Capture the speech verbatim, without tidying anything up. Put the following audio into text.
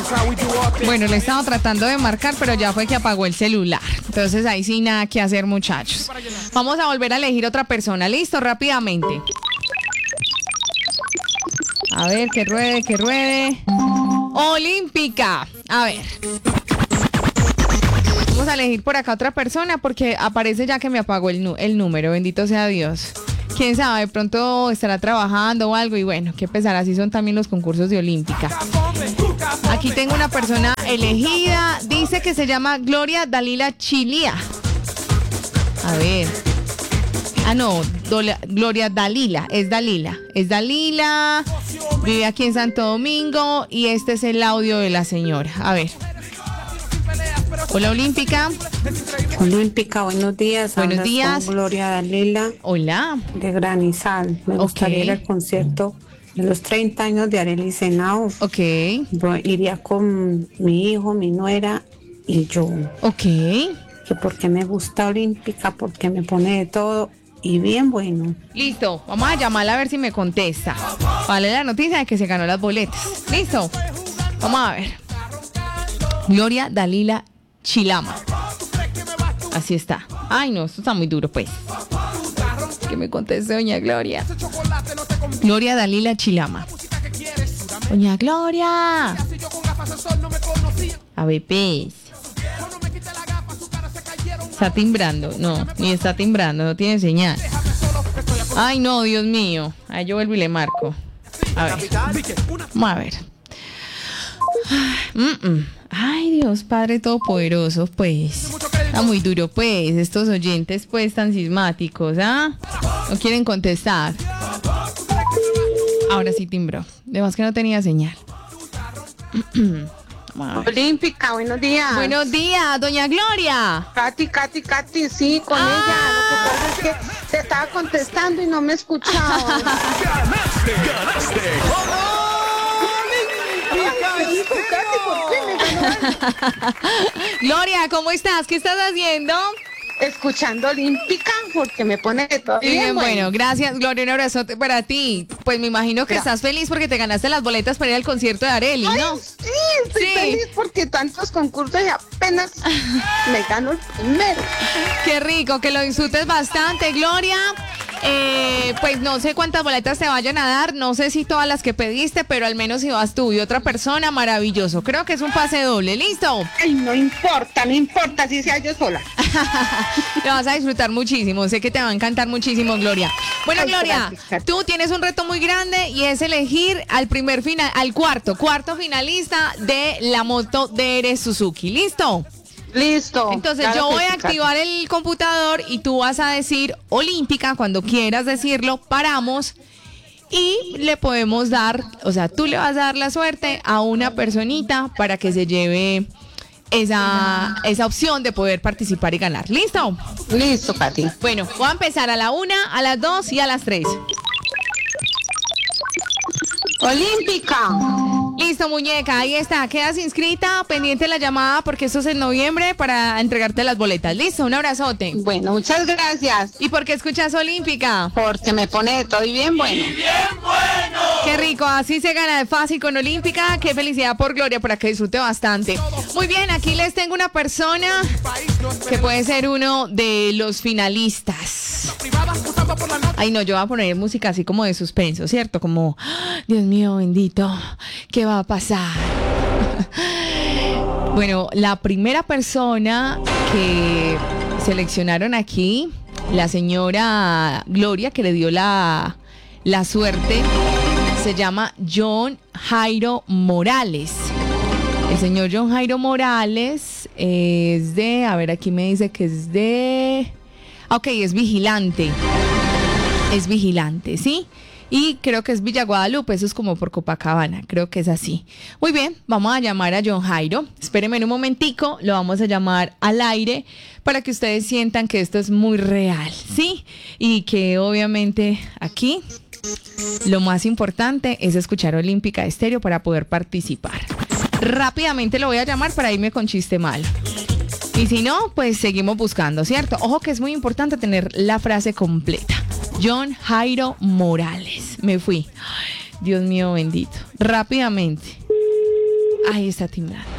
Bueno, le he estado tratando de marcar, pero ya fue que apagó el celular. Entonces ahí sí nada que hacer, muchachos. Vamos a volver a elegir otra persona. Listo, rápidamente. A ver, que ruede, que ruede. Olímpica. A ver. Vamos a elegir por acá otra persona porque aparece ya que me apagó el, nu- el número. Bendito sea Dios. Quién sabe, de pronto estará trabajando o algo. Y bueno, qué pesar, así son también los concursos de Olímpica. Aquí tengo una persona elegida. Dice que se llama Gloria Dalila Chilía. A ver. Ah, no, Dola, Gloria Dalila. Es Dalila. Es Dalila. Vive aquí en Santo Domingo. Y este es el audio de la señora. A ver. Hola, Olímpica. Olímpica, buenos días. Buenos Hablas días. con Gloria Dalila. Hola. De Granizal. Me gustaría Ok. ir al concierto de los treinta años de Arely Senao. Ok. Yo iría con mi hijo, mi nuera y yo. Ok. Que porque me gusta Olímpica, porque me pone de todo y bien bueno. Listo. Vamos a llamarla a ver si me contesta. Vale la noticia de que se ganó las boletas. Listo. Vamos a ver. Gloria Dalila Chilama. Así está. Ay, no, esto está muy duro, pues. Que me conteste doña Gloria. Gloria Dalila Chilama. Doña Gloria. A ver, pues. Está timbrando. No, ni está timbrando, no tiene señal. Ay, no, Dios mío. Ahí yo vuelvo y le marco. A ver. Vamos a ver. Mm-mm. Ay, Dios Padre Todopoderoso, pues. Está muy duro, pues. Estos oyentes, pues, tan sismáticos, ¿ah? No quieren contestar. Ahora sí timbró. Además que no tenía señal. Olímpica, buenos días. Buenos días, doña Gloria. Katy, Katy, Katy, sí, con Ah. ella. Lo que pasa es que te estaba contestando y no me escuchaba. ¡Ganaste! ¡Ganaste! Ay, hijo, Katy, ¿por qué me ganó? Gloria, ¿cómo estás? ¿Qué estás haciendo? Escuchando Olímpica porque me pone de todo Bien, bien bueno, bueno. gracias, Gloria, un abrazote para ti. Pues me imagino que Gra- estás feliz porque te ganaste las boletas para ir al concierto de Arely, Ay, ¿no? sí, estoy Sí. feliz porque tantos concursos y apenas me gano el primero. Qué rico, que lo disfrutes bastante, Gloria. Eh, pues no sé cuántas boletas te vayan a dar, no sé si todas las que pediste, pero al menos si vas tú y otra persona, maravilloso. Creo que es un pase doble, ¿listo? Ay, no importa, no importa si sea yo sola. Lo vas a disfrutar muchísimo, sé que te va a encantar muchísimo, Gloria. Bueno, Ay, Gloria, gracias, Katy. tú tienes un reto muy grande y es elegir al primer final, al cuarto, cuarto finalista de la moto D R Suzuki, ¿listo? Listo. Entonces Claro yo que voy a sí, Katy. activar el computador y tú vas a decir Olímpica, cuando quieras decirlo, paramos y le podemos dar, o sea, tú le vas a dar la suerte a una personita para que se lleve esa, esa opción de poder participar y ganar. ¿Listo? Listo, Katy. Bueno, voy a empezar a la una, a las dos y a las tres. Olímpica. Listo, muñeca, ahí está. Quedas inscrita, pendiente la llamada porque esto es en noviembre para entregarte las boletas. Listo, un abrazote. Bueno, muchas gracias. ¿Y por qué escuchas Olímpica? Porque me pone de todo y bien bueno. Qué rico, así se gana de fácil con Olímpica. Qué felicidad por Gloria, para que disfrute bastante. Muy bien, aquí les tengo una persona que puede ser uno de los finalistas. Ay, no, yo voy a poner música así como de suspenso, ¿cierto? Como, ¡ah! Dios mío, bendito, ¿qué va a pasar? Bueno, la primera persona que seleccionaron aquí, la señora Gloria, que le dio la, la suerte, se llama John Jairo Morales. El señor John Jairo Morales es de, a ver, aquí me dice que es de, ok, es vigilante, es vigilante, ¿sí? Y creo que es Villa Guadalupe, eso es como por Copacabana, creo que es así. Muy bien, vamos a llamar a John Jairo. Espérenme en un momentico, lo vamos a llamar al aire para que ustedes sientan que esto es muy real, ¿sí? Y que obviamente aquí lo más importante es escuchar Olímpica Estéreo para poder participar. Rápidamente lo voy a llamar para irme con chiste mal. Y si no, pues seguimos buscando, ¿cierto? Ojo que es muy importante tener la frase completa. John Jairo Morales. Me fui. Ay, Dios mío bendito. Rápidamente. Ahí está Timnat.